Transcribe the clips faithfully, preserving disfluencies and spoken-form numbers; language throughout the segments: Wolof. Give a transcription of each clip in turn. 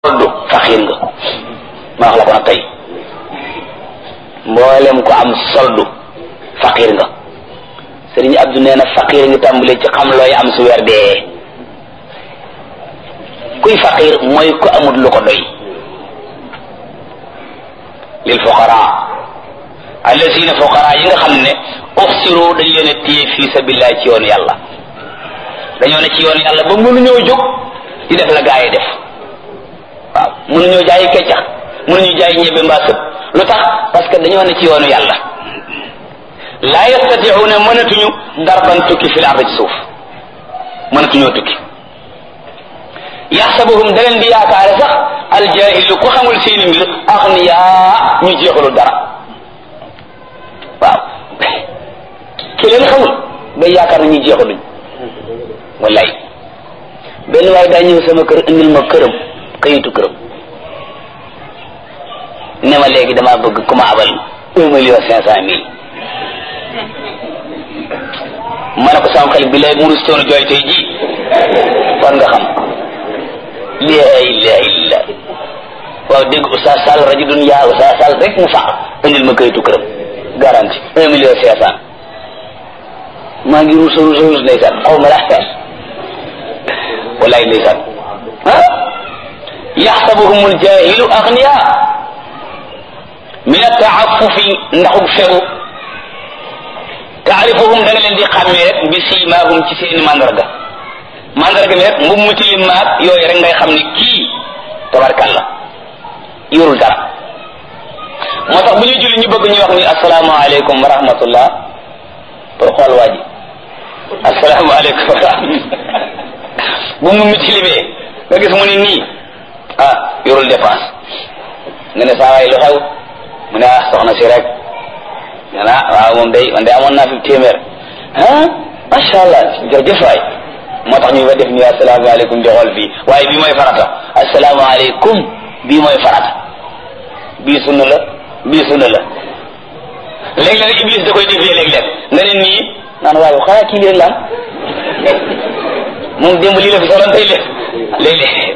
soldu faqir nga ma wax la ko nag tey mboolem ko am soldu faqir nga Sëriñ Abdu nee na faqir nga tàmbalee ci xam looy am su weer dee kuy faqir mooy ko amul lu ko doy lil fuqara allazina fuqara yi nga xam ne uxsiru dañ leen a téye fii sabilillah ci yoonu yàlla dañoo ne ci yoonu yàlla ba mënuñoo jóg di def la gaa yi def waaw mënuñoo jaay keccax mënuñu jaay ñebe mbaa sëb lu tax parce que dañoo ne ci yoonu yàlla laa yastati'una mënatuñu darban tukki fil ardi ci suuf mënatuñoo tukki yaxsabuhum da leen di yaakaare sax aljahilu ku xamul seeni mbir axniyaa ñu jeexalul dara waaw ki leen xamul day yaakaar na ñu jeexaluñ wallaay benn waaye daa ñëw sama kër indil ma këram kayitu këram ne ma léegi damaa bëgg ku ma abal un million cinq cent mille ma ne ko sama xel bi lay murus toonu jooy tey ji war nga xam laa ilaaha illa waaw dégg Oustaz Sall rajo dunya Oustaz Sall rek mu faq indil ma kayitu këram garanti un million cinq cent maa ngi ruus ruus ruus ndeysaan xaw ma laa fees wallaay ndeysaan ah yaxsabuhum aljahilu agniya min ataafufi ndaxug fegu taarifuhum da nga leen di xàmmee rek bi siimaahum ci seeni mandarga mandarga mi rek mbub mu tilim maag yooyu rek ngay xam ne kii tabarkalla yorul dara moo tax bu ñuy julli ñu bëgg ñu wax ni asalaamaaleykum wa rahmatullah pour xool waa ji asalaamaaleykum wa rahmatullah bu mu mu tilimee nga gis mu ni nii ah yorul dépense nga ne saa waay lu xew mu ne ah soxna si rek nga ne ah waaw moom day man de amoon naa fi téeméer ah macha allah jërëjëf waay moo tax ñu fa def ni asalaamaaleykum joxol fii waaye bii mooy farata asalaamaaleykum bii mooy farata bii sunna la bii sunna la léeg-léeg iblis da koy defee léeg-léeg nga ne nii naan waaye xanaa kii leen lan moom démb lii la fi soxla tey léeg léeg-léeg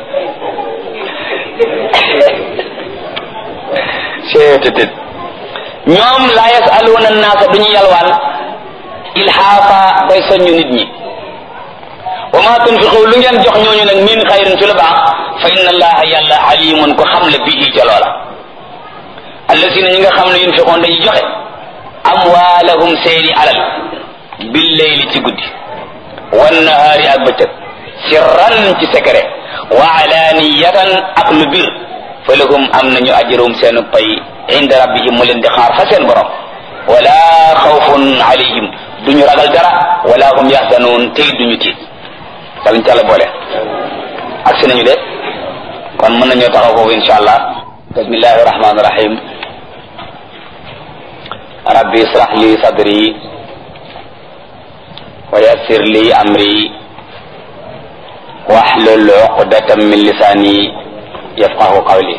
seetetet ñoom laa yasaluuna naasa duñu yalwaan ilhaafa bay soññu nit ñi wa ma tunfiqu lu ngeen jox ñooñu nag min xayrin ci lu baax fa inna allaha yàlla alimun ko xam le bii ca loola allasina ñi nga xam ne yunfiqoon dañuy joxe amwaalahum seeni alal billeyli ci guddi wannahaari ak bëccëg sirran ci secret wa alaniyatan ak lu bir fa lahum am nañu ajrum seen pay inda rabbihim mu leen di xaar fa seen borom wala xawfun alayhim duñu ragal dara wala hum yaxzanuun tey duñu tiit dañ ca la boole ak si nañu de kon mën nañoo taxaw foofu insha allah bismillahi rahmaani rahim rabbi israh li sadri wa yassir li amri wahlul uqdatan min lisani yafqahu qawli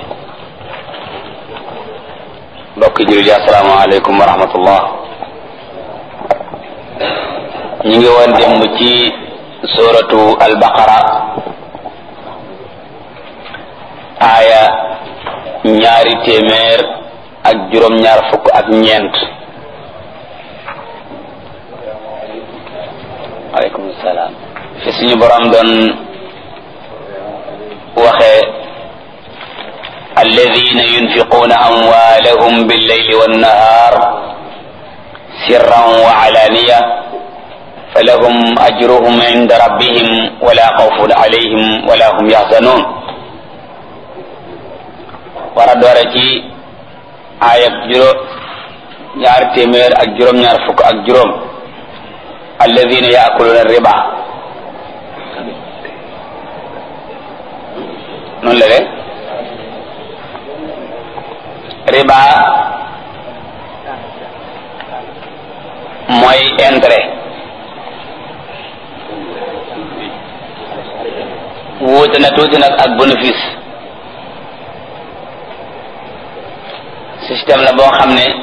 mbokki jullit yi assalaamu aleykum wa rahmatullah ñu ngi woon démb ci suratu albaqara aaya ñaari téeméer ak juróom-ñaar fukk ak ñeent aleykum salaam fi suñu borom doon waxee alladina yunfiquuna amwaalahum billayli wannahar sirran wa alaniya falahum ajruhum inda rabbihim wala xawfun alayhim wala hum yaxzanun war a doore ci aayab juróom ñaar téeméer ak juróom-ñaar fukk ak juróom alladina yaakuluna riba noonu la de riba mooy intérêt wuute na tuuti nag ak bénéfice système la boo xam ne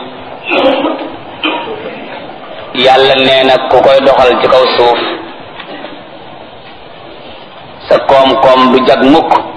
yàlla nee na ku koy doxal ci kaw suuf sa koom-koom du jag mukk